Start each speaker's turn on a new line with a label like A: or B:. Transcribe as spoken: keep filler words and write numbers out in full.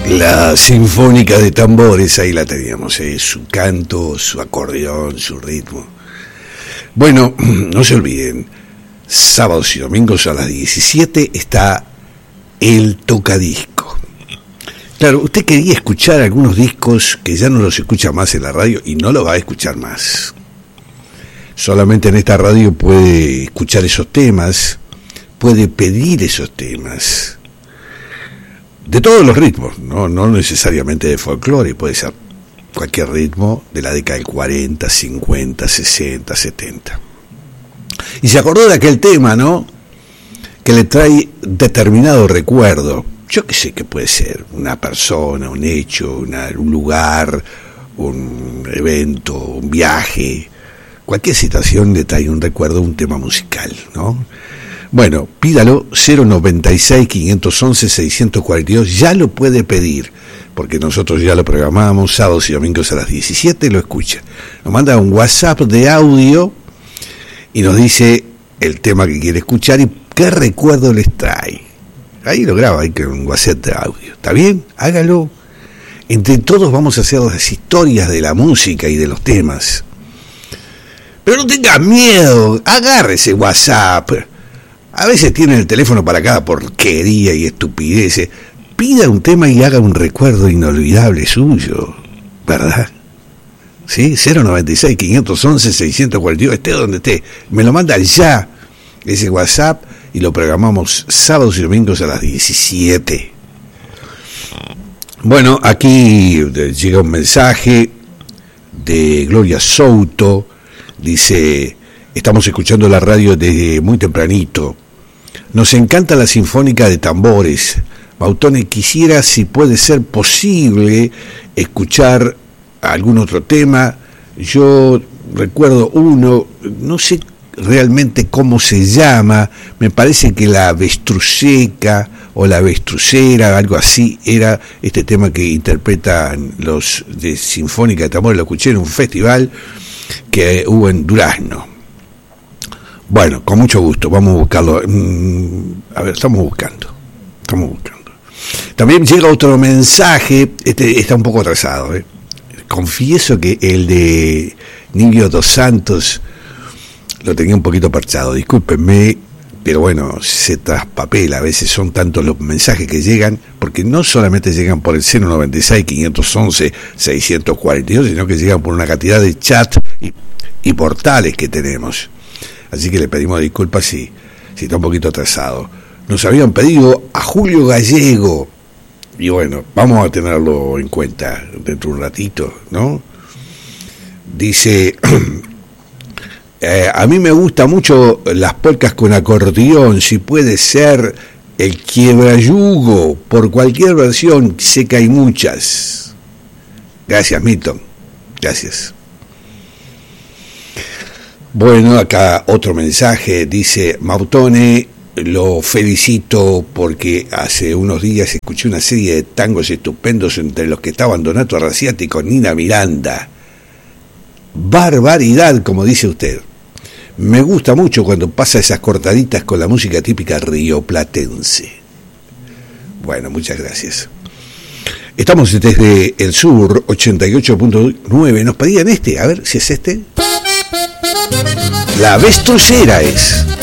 A: La Sinfónica de Tambores, ahí la teníamos, ¿eh? Su canto, su acordeón, su ritmo. Bueno, no se olviden, sábados y domingos a las diecisiete está el tocadisco. Claro, usted quería escuchar algunos discos que ya no los escucha más en la radio y no los va a escuchar más. Solamente en esta radio puede escuchar esos temas, puede pedir esos temas. De todos los ritmos, no, no necesariamente de folclore, puede ser cualquier ritmo de la década del cuarenta, cincuenta, sesenta, setenta. Y se acordó de aquel tema, ¿no? Que le trae determinado recuerdo. Yo qué sé qué puede ser, una persona, un hecho, una, un lugar, un evento, un viaje. Cualquier situación le trae un recuerdo, un tema musical, ¿no? Bueno, pídalo, cero noventa y seis, quinientos once, seiscientos cuarenta y dos, ya lo puede pedir, porque nosotros ya lo programamos, sábados y domingos a las diecisiete, lo escucha. Nos manda un WhatsApp de audio y nos dice el tema que quiere escuchar y qué recuerdo les trae. Ahí lo graba, ahí con un WhatsApp de audio. ¿Está bien? Hágalo. Entre todos vamos a hacer las historias de la música y de los temas. Pero no tenga miedo, agarre ese WhatsApp. A veces tienen el teléfono para cada porquería y estupideces. Pida un tema y haga un recuerdo inolvidable suyo, ¿verdad? ¿Sí? cero noventa y seis, quinientos once, seiscientos cuarenta y dos, esté donde esté. Me lo manda ya, ese WhatsApp, y lo programamos sábados y domingos a las diecisiete. Bueno, aquí llega un mensaje de Gloria Souto. Dice: estamos escuchando la radio desde muy tempranito. Nos encanta la Sinfónica de Tambores. Mautone, quisiera, si puede ser posible, escuchar algún otro tema. Yo recuerdo uno, no sé realmente cómo se llama, me parece que la avestruceca o la avestrucera, algo así, era este tema que interpretan los de Sinfónica de Tambores. Lo escuché en un festival que hubo en Durazno. Bueno, con mucho gusto, vamos a buscarlo. A ver, estamos buscando, estamos buscando. También llega otro mensaje, este está un poco atrasado, ¿eh? Confieso que el de Nilio dos Santos lo tenía un poquito parchado, discúlpenme, pero bueno, se traspapela, a veces son tantos los mensajes que llegan, porque no solamente llegan por el cero noventa y seis, quinientos once, seiscientos cuarenta y dos, sino que llegan por una cantidad de chat y, y portales que tenemos. Así que le pedimos disculpas si, si está un poquito atrasado. Nos habían pedido a Julio Gallego, y bueno, vamos a tenerlo en cuenta dentro de un ratito, ¿no? Dice: eh, a mí me gusta mucho las polcas con acordeón, si puede ser el quiebrayugo, por cualquier versión, sé que hay muchas. Gracias, Milton, gracias. Bueno, acá otro mensaje, dice: Mautone, lo felicito porque hace unos días escuché una serie de tangos estupendos, entre los que estaban Donato Arrasciati con Nina Miranda. Barbaridad, como dice usted. Me gusta mucho cuando pasa esas cortaditas con la música típica rioplatense. Bueno, muchas gracias. Estamos desde el sur, ochenta y ocho punto nueve. Nos pedían este, a ver si es este. La avestrucera es.